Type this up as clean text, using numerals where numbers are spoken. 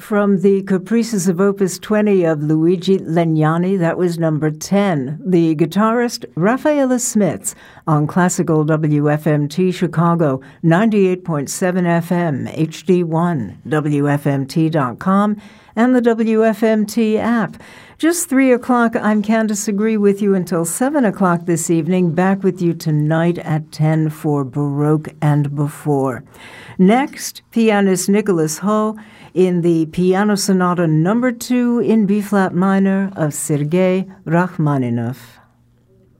from the Caprices of Opus 20 of Luigi Legnani. That was number 10. The guitarist Rafaela Smits on classical WFMT Chicago, 98.7 FM, HD1, WFMT.com, and the WFMT app. Just 3 o'clock, I'm Candace Agree with you until 7 o'clock this evening. Back with you tonight at 10 for Baroque and Before. Next, pianist Nicholas Ho in the Piano Sonata No. 2 in B-flat minor of Sergei Rachmaninoff.